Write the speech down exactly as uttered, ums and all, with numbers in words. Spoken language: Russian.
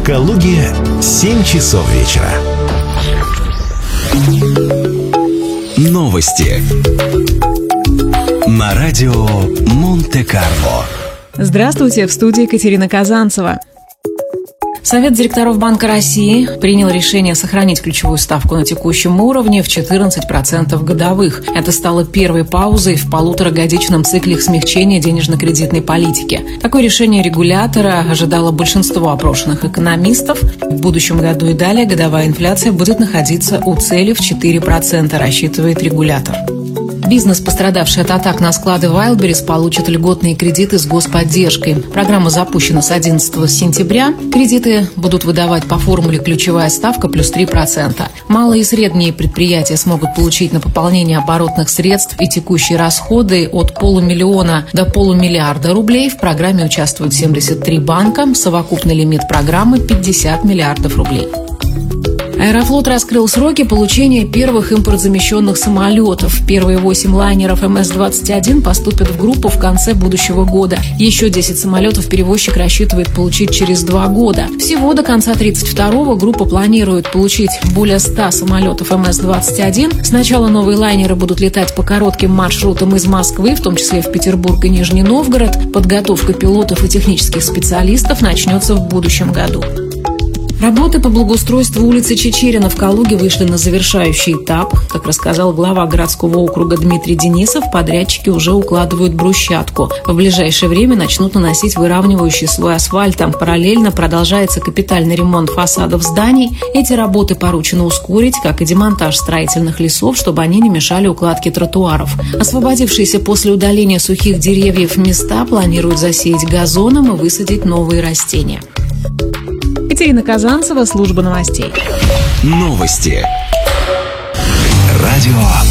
Калуге семь часов вечера. Новости на радио Монте-Карло. Здравствуйте, в студии Екатерина Казанцева. Совет директоров Банка России принял решение сохранить ключевую ставку на текущем уровне в четырнадцать процентов годовых. Это стало первой паузой в полуторагодичном цикле смягчения денежно-кредитной политики. Такое решение регулятора ожидало большинство опрошенных экономистов. В будущем году и далее годовая инфляция будет находиться у цели в четыре процента, рассчитывает регулятор. Бизнес, пострадавший от атак на склады Wildberries, получит льготные кредиты с господдержкой. Программа запущена с одиннадцатого сентября. Кредиты будут выдавать по формуле ключевая ставка плюс три процента. Малые и средние предприятия смогут получить на пополнение оборотных средств и текущие расходы от полумиллиона до полумиллиарда рублей. В программе участвуют семьдесят три банка. Совокупный лимит программы – пятьдесят миллиардов рублей. Аэрофлот раскрыл сроки получения первых импортзамещенных самолетов. Первые восемь лайнеров эм эс двадцать один поступят в группу в конце будущего года. Еще десять самолетов перевозчик рассчитывает получить через два года. Всего до конца тридцать второго группа планирует получить более ста самолетов эм эс двадцать один. Сначала новые лайнеры будут летать по коротким маршрутам из Москвы, в том числе в Петербург и Нижний Новгород. Подготовка пилотов и технических специалистов начнется в будущем году. Работы по благоустройству улицы Чичерина в Калуге вышли на завершающий этап. Как рассказал глава городского округа Дмитрий Денисов, подрядчики уже укладывают брусчатку. В ближайшее время начнут наносить выравнивающий слой асфальта. Параллельно продолжается капитальный ремонт фасадов зданий. Эти работы поручено ускорить, как и демонтаж строительных лесов, чтобы они не мешали укладке тротуаров. Освободившиеся после удаления сухих деревьев места планируют засеять газоном и высадить новые растения. Екатерина Казанцева, служба новостей. Новости. Радио